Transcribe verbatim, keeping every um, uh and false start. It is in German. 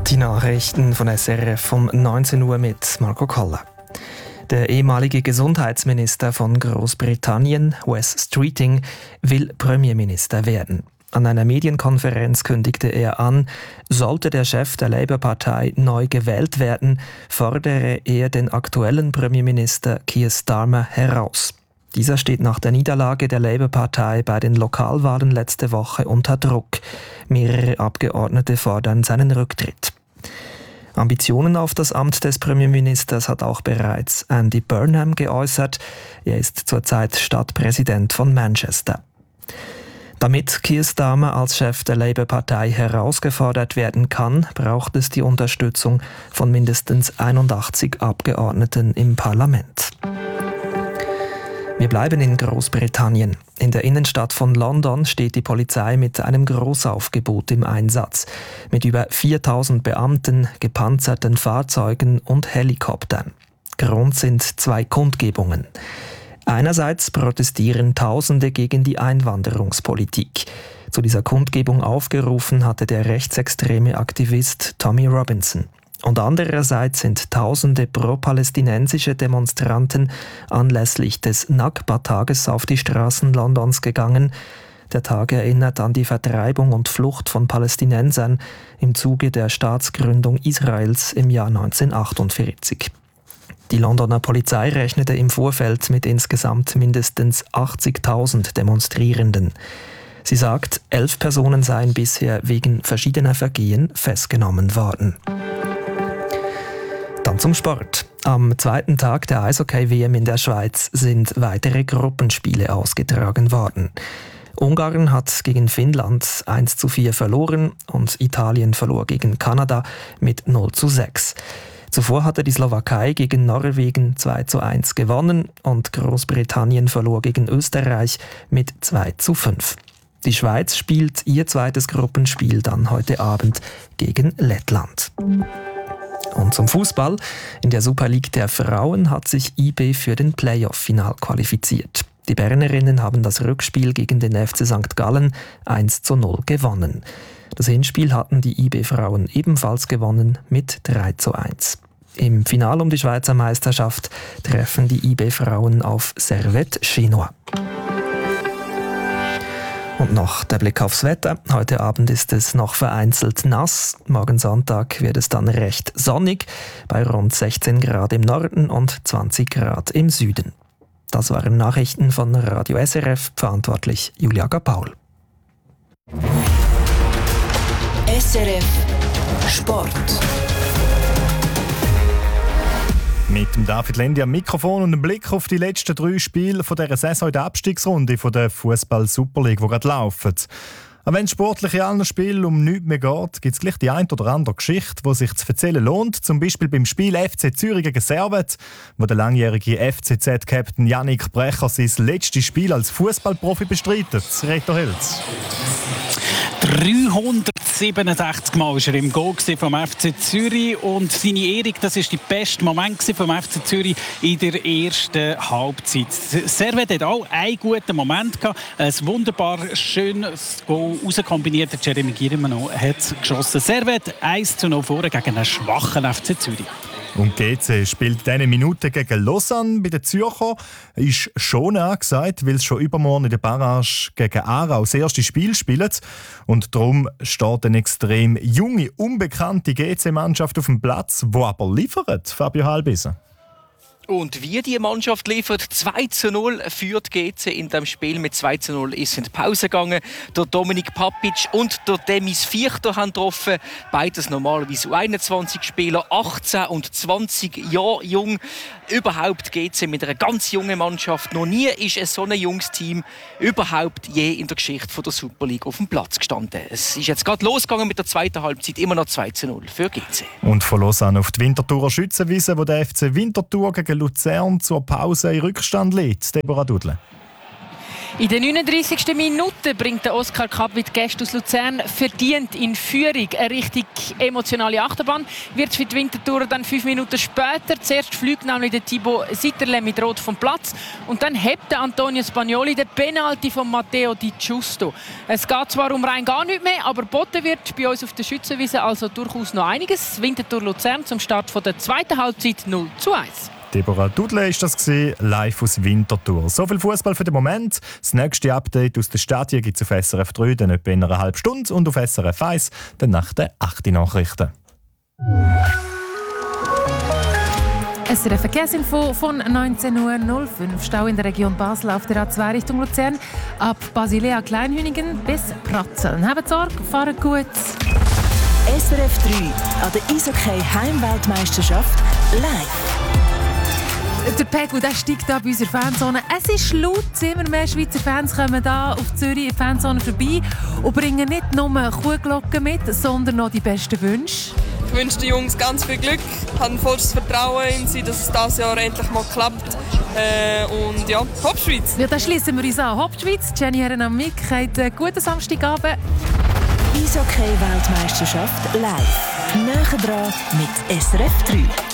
Die Nachrichten von S R F um neunzehn Uhr mit Marco Koller. Der ehemalige Gesundheitsminister von Großbritannien, Wes Streeting, will Premierminister werden. An einer Medienkonferenz kündigte er an, sollte der Chef der Labour-Partei neu gewählt werden, fordere er den aktuellen Premierminister Keir Starmer heraus. Dieser steht nach der Niederlage der Labour-Partei bei den Lokalwahlen letzte Woche unter Druck. Mehrere Abgeordnete fordern seinen Rücktritt. Ambitionen auf das Amt des Premierministers hat auch bereits Andy Burnham geäußert. Er ist zurzeit Stadtpräsident von Manchester. Damit Keir Starmer als Chef der Labour-Partei herausgefordert werden kann, braucht es die Unterstützung von mindestens einundachtzig Abgeordneten im Parlament. Wir bleiben in Großbritannien. In der Innenstadt von London steht die Polizei mit einem Großaufgebot im Einsatz. Mit über viertausend Beamten, gepanzerten Fahrzeugen und Helikoptern. Grund sind zwei Kundgebungen. Einerseits protestieren Tausende gegen die Einwanderungspolitik. Zu dieser Kundgebung aufgerufen hatte der rechtsextreme Aktivist Tommy Robinson. Und andererseits sind tausende pro-palästinensische Demonstranten anlässlich des Nakba-Tages auf die Straßen Londons gegangen. Der Tag erinnert an die Vertreibung und Flucht von Palästinensern im Zuge der Staatsgründung Israels im Jahr neunzehnhundertachtundvierzig. Die Londoner Polizei rechnete im Vorfeld mit insgesamt mindestens achtzigtausend Demonstrierenden. Sie sagt, elf Personen seien bisher wegen verschiedener Vergehen festgenommen worden. Dann zum Sport. Am zweiten Tag der Eishockey-W M in der Schweiz sind weitere Gruppenspiele ausgetragen worden. Ungarn hat gegen Finnland eins zu vier verloren und Italien verlor gegen Kanada mit null zu sechs. Zuvor hatte die Slowakei gegen Norwegen zwei zu eins gewonnen und Großbritannien verlor gegen Österreich mit zwei zu fünf. Die Schweiz spielt ihr zweites Gruppenspiel dann heute Abend gegen Lettland. Und zum Fußball. In der Super League der Frauen hat sich I B für den Playoff-Final qualifiziert. Die Bernerinnen haben das Rückspiel gegen den F C Sankt Gallen eins zu null gewonnen. Das Hinspiel hatten die I B-Frauen ebenfalls gewonnen mit drei zu eins. Im Finale um die Schweizer Meisterschaft treffen die I B-Frauen auf Servette Chinois. Und noch der Blick aufs Wetter. Heute Abend ist es noch vereinzelt nass. Morgen Sonntag wird es dann recht sonnig, bei rund sechzehn Grad im Norden und zwanzig Grad im Süden. Das waren Nachrichten von Radio S R F, verantwortlich Julia Paul. S R F Sport. Mit dem David Lendi am Mikrofon und einem Blick auf die letzten drei Spiele von dieser Saison in der Abstiegsrunde von der Fußball-Super League, die gerade laufen. Aber wenn es sportlich in allen Spielen um nichts mehr geht, gibt es gleich die ein oder andere Geschichte, die sich zu erzählen lohnt. Zum Beispiel beim Spiel F C Zürich gegen Servette, wo der langjährige F C Z-Captain Yannick Brecher sein letztes Spiel als Fußballprofi bestreitet. Reto Hilz. dreihundertsiebenundsechzig Mal war er im Goal vom F C Zürich und seine Ehrung, das war der beste Moment vom F C Zürich in der ersten Halbzeit. Servette hat auch einen guten Moment gehabt, ein wunderbar schönes Goal rauskombiniert. Jeremy Girmano hat geschossen. Servette eins zu null vor gegen einen schwachen F C Zürich. Und G C spielt diese Minute gegen Lausanne. Bei den Zürcher ist schon angesagt, weil es schon übermorgen in der Barrage gegen Aarau das erste Spiel spielt. Und darum steht eine extrem junge, unbekannte G C-Mannschaft auf dem Platz, die aber liefert, Fabio Halbisen. Und wie die Mannschaft liefert, zwei zu null führt G C in dem Spiel. Mit zwei zu null ist in die Pause gegangen. Der Dominik Papic und der Demis Vierter haben getroffen. Beides normalerweise U einundzwanzig Spieler, achtzehn und zwanzig Jahre jung. Überhaupt G C mit einer ganz jungen Mannschaft. Noch nie ist ein so ein junges Team überhaupt je in der Geschichte der Super League auf dem Platz gestanden. Es ist jetzt gerade losgegangen mit der zweiten Halbzeit, immer noch zwei zu null für G C. Und von Lausanne auf die Winterthurer Schützenwiese, wo der F C Winterthur gegen Luzern zur Pause in Rückstand liegt. Deborah Dudle. In der neununddreissigsten Minute bringt der Oscar Cup mit Gästen aus Luzern verdient in Führung. Eine richtig emotionale Achterbahn wird für die Winterthur dann fünf Minuten später. Zuerst fliegt nämlich der Thibaut Sitterle mit Rot vom Platz und dann hebt der Antonio Spagnoli den Penalty von Matteo Di Giusto. Es geht zwar um rein gar nicht mehr, aber boten wird bei uns auf der Schützenwiese also durchaus noch einiges. Winterthur Luzern zum Start von der zweiten Halbzeit null zu eins. Deborah Dudle ist das gewesen, live aus Winterthur. So viel Fußball für den Moment. Das nächste Update aus den Stadien gibt es auf S R F drei, dann etwa in einer halben Stunde und auf S R F eins dann nach den achten Nachrichten. S R F Verkehrsinfo von neunzehn Uhr null fünf. Stau in der Region Basel auf der A zwei Richtung Luzern. Ab Basilea Kleinhüningen bis Pratzeln. Habt Sorge, fahren gut. S R F drei an der Eishockey Heimweltmeisterschaft live. Der Pegu der steigt da bei unserer Fanzone. Es ist laut, immer mehr Schweizer Fans kommen da auf Zürich in die Fanzone vorbei und bringen nicht nur Kuhglocken mit, sondern noch die besten Wünsche. Ich wünsche den Jungs ganz viel Glück, habe volles Vertrauen in sie, dass es dieses Jahr endlich mal klappt. Äh, und ja, Hauptschweiz! Ja, dann schließen wir uns an. Hauptschweiz, Jenny Herrenamik, habt einen guten Samstagabend. Eishockey Weltmeisterschaft live. Näher dran mit S R F drei.